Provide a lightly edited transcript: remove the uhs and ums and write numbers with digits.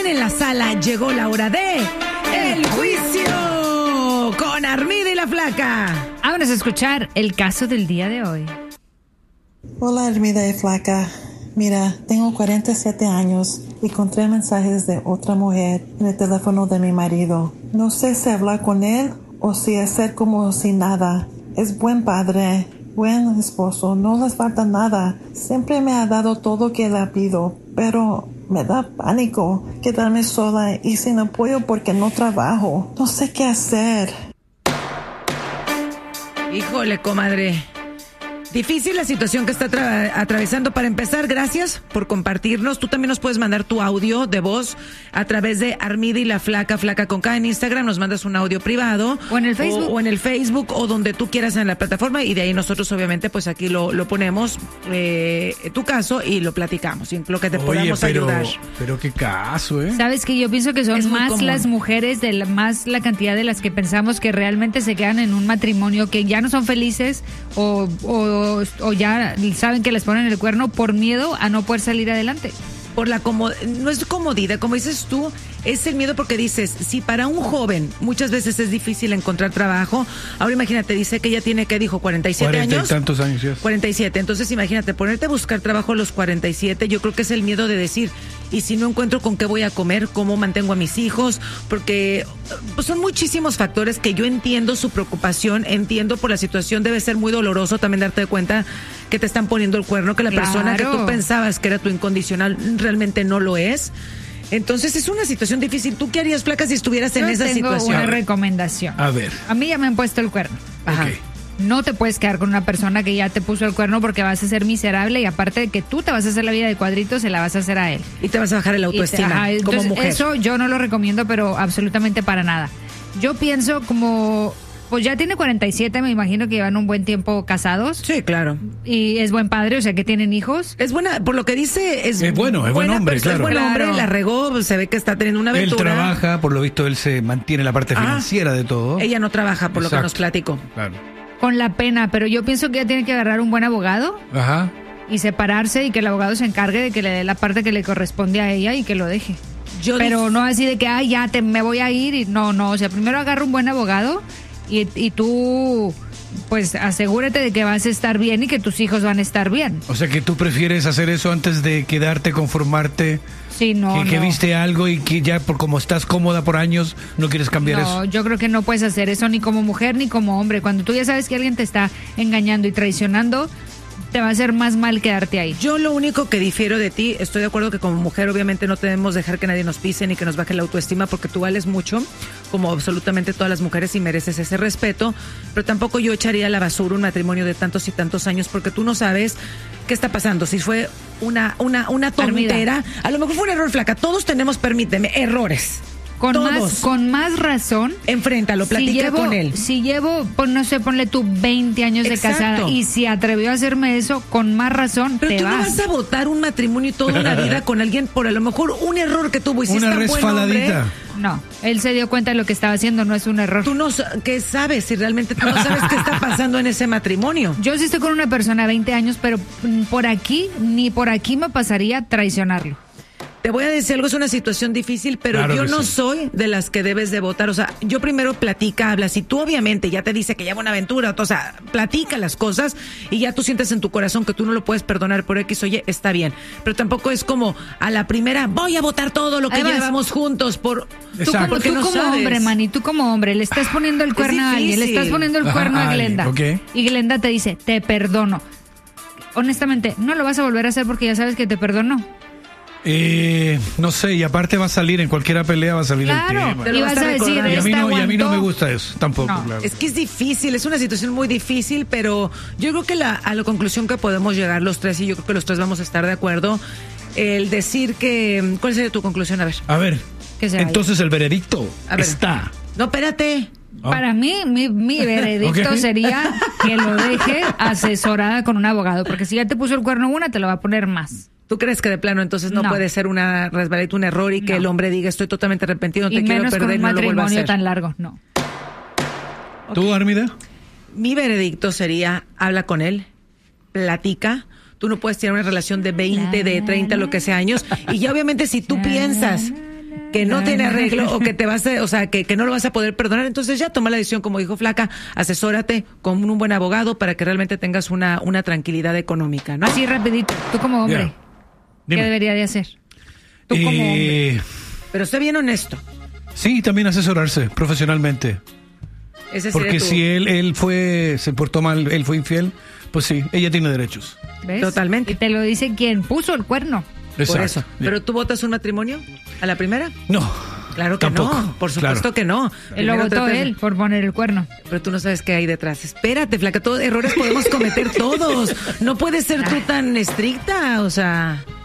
están en la sala, llegó la hora de El Juicio con Armida y la Flaca. Vámonos a escuchar el caso del día de hoy. Hola Armida y Flaca. Mira, tengo 47 años y encontré mensajes de otra mujer en el teléfono de mi marido. No sé si hablar con él o si hacer como si nada. Es buen padre, buen esposo, no les falta nada. Siempre me ha dado todo que le pido, pero me da pánico quedarme sola y sin apoyo porque no trabajo. No sé qué hacer. Híjole, comadre. Difícil la situación que está atravesando. Para empezar, gracias por compartirnos. Tú también nos puedes mandar tu audio de voz a través de Armida y la Flaca, Flaca con K en Instagram. Nos mandas un audio privado. O en el Facebook. O en el Facebook, o donde tú quieras en la plataforma. Y de ahí nosotros, obviamente, pues aquí lo ponemos, tu caso, y lo platicamos. Y lo que te podamos ayudar. Pero qué caso, ¿eh? Sabes que yo pienso que son más común. las mujeres, más la cantidad de las que pensamos que realmente se quedan en un matrimonio que ya no son felices o ya saben que les ponen el cuerno por miedo a no poder salir adelante. Por no es comodidad, como dices tú, es el miedo porque dices, si para un joven muchas veces es difícil encontrar trabajo, ahora imagínate, dice que ella tiene, ¿qué dijo? 47 años. 40 y tantos años, ya. 47, entonces imagínate, ponerte a buscar trabajo a los 47, yo creo que es el miedo de decir, y si no encuentro con qué voy a comer, cómo mantengo a mis hijos, porque pues, son muchísimos factores que yo entiendo su preocupación, entiendo por la situación, debe ser muy doloroso también darte cuenta que te están poniendo el cuerno, que la persona que tú pensabas que era tu incondicional realmente no lo es. Entonces es una situación difícil. ¿Tú qué harías, Flaca, si estuvieras en esa situación? Tengo una recomendación. A ver. A mí ya me han puesto el cuerno. Ajá. Ok. No te puedes quedar con una persona que ya te puso el cuerno porque vas a ser miserable y aparte de que tú te vas a hacer la vida de cuadritos, se la vas a hacer a él. Y te vas a bajar el autoestima como mujer. Eso yo no lo recomiendo, pero absolutamente para nada. Yo pienso como... Pues ya tiene 47, me imagino que llevan un buen tiempo casados. Sí, claro. Y es buen padre, o sea que tienen hijos. Es buena, por lo que dice, es bueno, es buen hombre, claro. Es buen hombre, Claro. la regó, se ve que está teniendo una aventura. Él trabaja, por lo visto él se mantiene la parte financiera de todo. Ella no trabaja, por lo que Exacto. nos platicó. Claro. Con la pena, pero yo pienso que ella tiene que agarrar un buen abogado Ajá. y separarse y que el abogado se encargue de que le dé la parte que le corresponde a ella y que lo deje. Pero no así de que, me voy a ir y no, o sea, primero agarra un buen abogado y tú, pues asegúrate de que vas a estar bien y que tus hijos van a estar bien. O sea que tú prefieres hacer eso antes de quedarte, conformarte. Sí, que viste algo y que ya por como estás cómoda por años no quieres cambiar eso. No, yo creo que no puedes hacer eso ni como mujer ni como hombre. Cuando tú ya sabes que alguien te está engañando y traicionando, te va a hacer más mal quedarte ahí. Yo lo único que difiero de ti, estoy de acuerdo que como mujer obviamente no debemos dejar que nadie nos pise ni que nos baje la autoestima porque tú vales mucho, como absolutamente todas las mujeres, y mereces ese respeto, pero tampoco yo echaría a la basura un matrimonio de tantos y tantos años porque tú no sabes qué está pasando, si fue una tontera, a lo mejor fue un error, Flaca, todos tenemos, permíteme, errores. Con más razón. Enfréntalo, platica con él. Si llevo, no sé, ponle tú 20 años de casada y si atrevió a hacerme eso, con más razón pero te vas. Pero tú no vas a votar un matrimonio y toda una vida con alguien por a lo mejor un error que tuvo. Y si una está resfaladita. No, él se dio cuenta de lo que estaba haciendo, no es un error. Tú no, ¿qué sabes? Si realmente tú no sabes qué está pasando en ese matrimonio. Yo sí estoy con una persona de 20 años, pero ni por aquí me pasaría traicionarlo. Te voy a decir algo, es una situación difícil, pero claro yo no sí. soy de las que debes de votar. O sea, yo primero habla. Si tú obviamente ya te dice que lleva una aventura, o sea, platica las cosas y ya tú sientes en tu corazón que tú no lo puedes perdonar por X, oye, está bien. Pero tampoco es como a la primera, voy a votar todo lo que llevamos juntos por... Tú como hombre, Manny, tú como hombre, le estás poniendo el cuerno a alguien, le estás poniendo el cuerno a Glenda. Okay. Y Glenda te dice, te perdono. Honestamente, no lo vas a volver a hacer porque ya sabes que te perdonó. No sé, y aparte va a salir en cualquier pelea, va a salir el tema. Y vas a decir, y a mí no me gusta eso, tampoco. No. Claro. Es que es difícil, es una situación muy difícil, pero yo creo que a la conclusión que podemos llegar los tres, y yo creo que los tres vamos a estar de acuerdo, el decir que... ¿Cuál sería tu conclusión? A ver. Entonces el veredicto está. No, espérate. Para mí, mi veredicto sería que lo deje asesorada con un abogado, porque si ya te puso el cuerno una, te lo va a poner más. ¿Tú crees que de plano entonces no puede ser una resbaladita, un error y que el hombre diga estoy totalmente arrepentido, no te quiero perder, no lo vuelvo a hacer? Y menos con un matrimonio tan largo, no. ¿Tú, Armida? Mi veredicto sería, habla con él, platica. Tú no puedes tener una relación de 20, de 30, lo que sea años. Y ya obviamente si tú piensas que no tiene arreglo o que te vas a, o sea, que no lo vas a poder perdonar, entonces ya toma la decisión, como dijo Flaca, asesórate con un buen abogado para que realmente tengas una tranquilidad económica, ¿no? Así rapidito, tú como hombre, ¿qué debería de hacer? Tú como hombre. Pero sé bien honesto. Sí, también asesorarse profesionalmente. Porque si él se portó mal, él fue infiel, pues sí, ella tiene derechos. ¿Ves? Totalmente. Y te lo dice quien puso el cuerno. Exacto. Por eso. ¿Pero tú votas un matrimonio a la primera? No. Claro que tampoco. no, por supuesto que no. Él lo votó él por poner el cuerno. Pero tú no sabes qué hay detrás. Espérate, Flaca, todos errores podemos cometer todos. No puedes ser tú tan estricta, o sea...